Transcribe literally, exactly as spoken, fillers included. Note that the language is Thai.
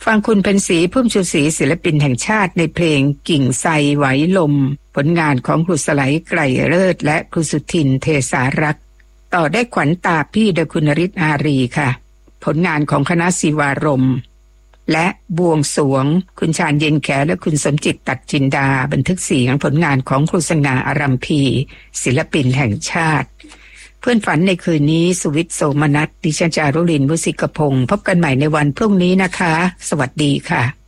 ฟังคุณเพ็ญศรีพุ่มชูศรีศิลปินแห่งชาติในเพลงกิ่งไทรไหวลมผลงานของครูสไลไกรเลิศและครูสุทินเทสารักษ์ต่อได้ขวัญตาพี่โดยคุณฤทธิ์อารีค่ะผลงานของคณะศิวารมณ์และบวงสรวงคุณชาญเย็นแขและคุณสมจิตตัดจินดาบันทึกเสียงผลงานของครูสง่าอารัมพีศิลปินแห่งชาติเพื่อนฝันในคืนนี้สุวิทย์โสมนัสดิฉันจารุลิน มุสิกพงศ์พบกันใหม่ในวันพรุ่งนี้นะคะสวัสดีค่ะ